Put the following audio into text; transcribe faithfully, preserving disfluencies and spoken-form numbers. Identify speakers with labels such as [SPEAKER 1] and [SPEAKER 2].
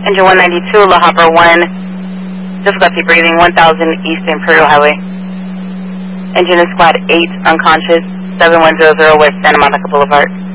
[SPEAKER 1] Engine one ninety-two, La Hopper one, difficulty breathing, one thousand East Imperial Highway. Engine in Squad eight, unconscious, seven one zero zero West Santa Monica Boulevard.